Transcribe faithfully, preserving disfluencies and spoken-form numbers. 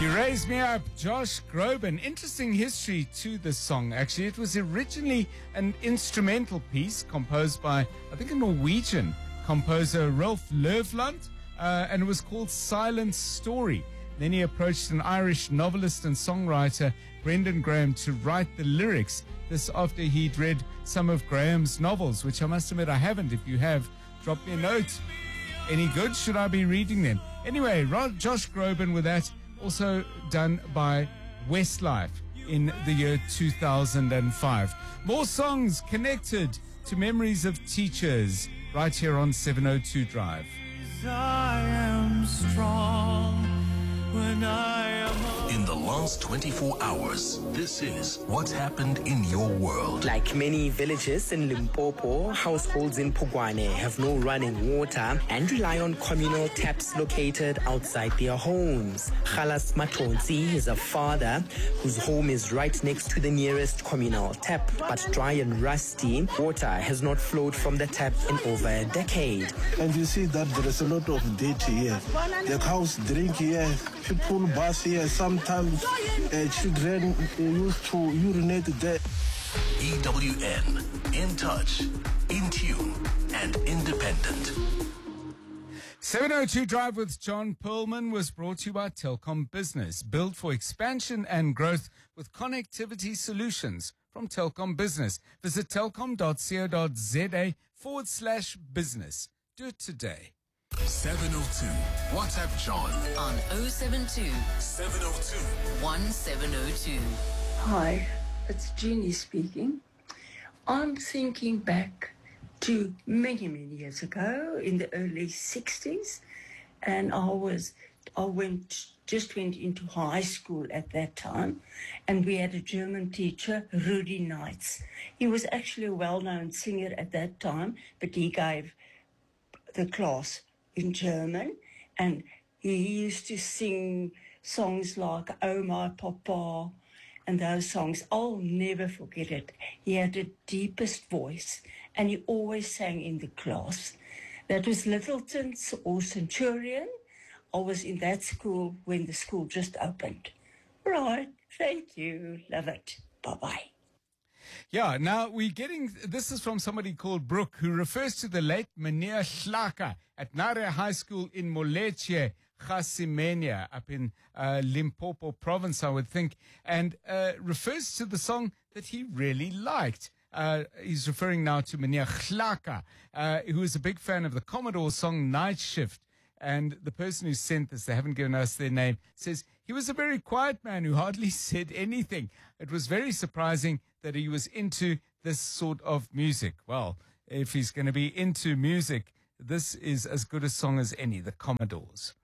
You Raise Me Up, Josh Groban. Interesting history to this song, actually. It was originally an instrumental piece composed by, I think, a Norwegian composer, Rolf Löfland, uh, and it was called Silent Story. Then he approached an Irish novelist and songwriter, Brendan Graham, to write the lyrics. This after he'd read some of Graham's novels, which I must admit I haven't. If you have, drop me a note. Any good? Should I be reading them? Anyway, Rod, Josh Groban with that. Also done by Westlife in the year two thousand five. More songs connected to memories of teachers right here on seven oh two Drive. I am strong when I am in the last twenty-four hours, this is what's happened in your world. Like many villages in Limpopo, households in Pogwane have no running water and rely on communal taps located outside their homes. Khalas Matonsi is a father whose home is right next to the nearest communal tap, but dry and rusty, water has not flowed from the tap in over a decade. And you see that there is a lot of dirt here. The cows drink here, people bath here, sometimes uh, children uh, used to urinate there. E W N, in touch, in tune, and independent. seven oh two Drive with John Perlman was brought to you by Telkom Business, built for expansion and growth with connectivity solutions from Telkom Business. Visit telkom.co.za forward slash business. Do it today. seven oh two. WhatsApp John on oh seven two, seven oh two, one seven oh two. Hi, it's Jeannie speaking. I'm thinking back to many, many years ago in the early sixties, and I was, I went, just went into high school at that time, and we had a German teacher, Rudy Knights. He was actually a well-known singer at that time, but he gave the class in German, and he used to sing songs like Oh My Papa and those songs. I'll never forget it. He had the deepest voice, and he always sang in the class. That was Littleton's or Centurion. I was in that school when the school just opened. Right, thank you, love it, bye-bye. Yeah, now we're getting, this is from somebody called Brooke, who refers to the late Meneer Hlaka at Nare High School in Moleche, Khasimenia, up in uh, Limpopo province, I would think, and uh, refers to the song that he really liked. Uh, he's referring now to Meneer Hlaka, uh, who is a big fan of the Commodore song Night Shift. And the person who sent this, they haven't given us their name, says he was a very quiet man who hardly said anything. It was very surprising that he was into this sort of music. Well, if he's going to be into music, this is as good a song as any, the Commodores.